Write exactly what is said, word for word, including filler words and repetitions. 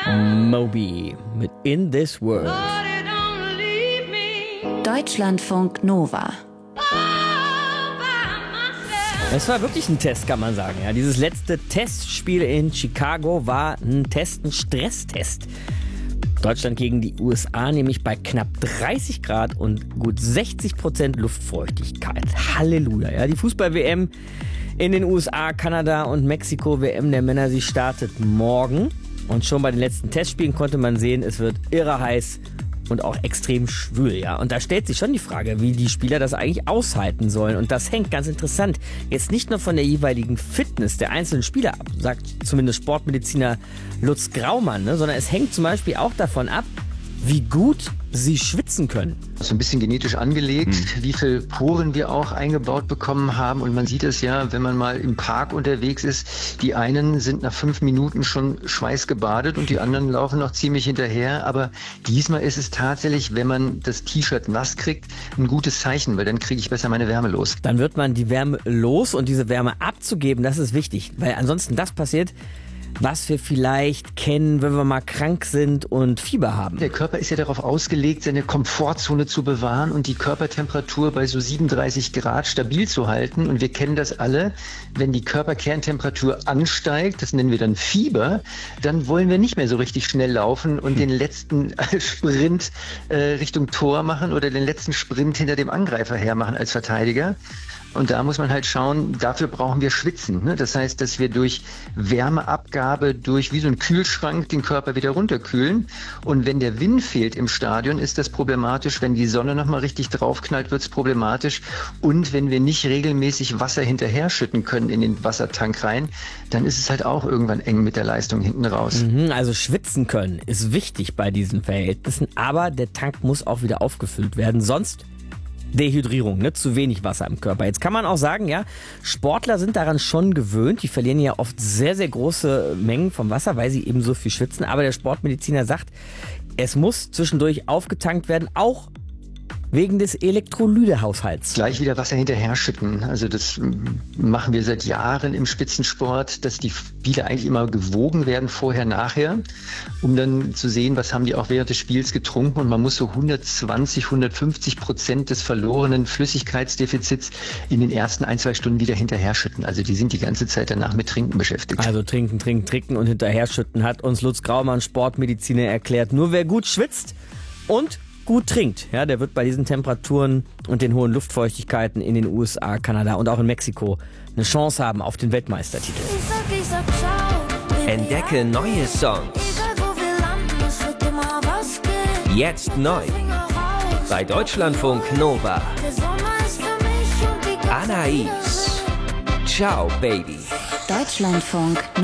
Moby mit In This World. Deutschlandfunk Nova. Es war wirklich ein Test, kann man sagen. Ja, dieses letzte Testspiel in Chicago war ein Test, ein Stresstest. Deutschland gegen die U S A, nämlich bei knapp dreißig Grad und gut sechzig Prozent Luftfeuchtigkeit. Halleluja. Ja, die Fußball-W M in den U S A, Kanada und Mexiko, W M der Männer, sie startet morgen. Und schon bei den letzten Testspielen konnte man sehen, es wird irre heiß und auch extrem schwül, ja. Und da stellt sich schon die Frage, wie die Spieler das eigentlich aushalten sollen. Und das hängt ganz interessant jetzt nicht nur von der jeweiligen Fitness der einzelnen Spieler ab, sagt zumindest Sportmediziner Lutz Graumann, ne? Sondern es hängt zum Beispiel auch davon ab, wie gut sie schwitzen können. So ein bisschen genetisch angelegt, hm. wie viele Poren wir auch eingebaut bekommen haben. Und man sieht es ja, wenn man mal im Park unterwegs ist, die einen sind nach fünf Minuten schon schweißgebadet und die anderen laufen noch ziemlich hinterher. Aber diesmal ist es tatsächlich, wenn man das T-Shirt nass kriegt, ein gutes Zeichen, weil dann kriege ich besser meine Wärme los. Dann wird man die Wärme los und diese Wärme abzugeben, das ist wichtig. Weil ansonsten das passiert, was wir vielleicht kennen, wenn wir mal krank sind und Fieber haben. Der Körper ist ja darauf ausgelegt, seine Komfortzone zu bewahren und die Körpertemperatur bei so siebenunddreißig Grad stabil zu halten. Und wir kennen das alle, wenn die Körperkerntemperatur ansteigt, das nennen wir dann Fieber, dann wollen wir nicht mehr so richtig schnell laufen und den letzten Sprint äh, Richtung Tor machen oder den letzten Sprint hinter dem Angreifer hermachen als Verteidiger. Und da muss man halt schauen, dafür brauchen wir Schwitzen. Ne? Das heißt, dass wir durch Wärmeabgabe, durch wie so ein Kühlschrank den Körper wieder runterkühlen. Und wenn der Wind fehlt im Stadion, ist das problematisch. Wenn die Sonne nochmal richtig draufknallt, wird es problematisch. Und wenn wir nicht regelmäßig Wasser hinterher schütten können in den Wassertank rein, dann ist es halt auch irgendwann eng mit der Leistung hinten raus. Mhm, also schwitzen können ist wichtig bei diesen Verhältnissen. Aber der Tank muss auch wieder aufgefüllt werden, sonst Dehydrierung, ne? Zu wenig Wasser im Körper. Jetzt kann man auch sagen, ja, Sportler sind daran schon gewöhnt. Die verlieren ja oft sehr, sehr große Mengen vom Wasser, weil sie eben so viel schwitzen. Aber der Sportmediziner sagt, es muss zwischendurch aufgetankt werden, auch wegen des Elektrolytehaushalts. Gleich wieder Wasser hinterher schütten. Also das machen wir seit Jahren im Spitzensport, dass die Spieler eigentlich immer gewogen werden, vorher, nachher, um dann zu sehen, was haben die auch während des Spiels getrunken. Und man muss so hundertzwanzig, hundertfünfzig Prozent des verlorenen Flüssigkeitsdefizits in den ersten ein, zwei Stunden wieder hinterher schütten. Also die sind die ganze Zeit danach mit Trinken beschäftigt. Also trinken, trinken, trinken und hinterher schütten, hat uns Lutz Graumann, Sportmediziner, erklärt. Nur wer gut schwitzt und gut trinkt, ja, der wird bei diesen Temperaturen und den hohen Luftfeuchtigkeiten in den U S A, Kanada und auch in Mexiko eine Chance haben auf den Weltmeistertitel. Entdecke neue Songs. Jetzt neu. Bei Deutschlandfunk Nova. Anais. Ciao, Baby. Deutschlandfunk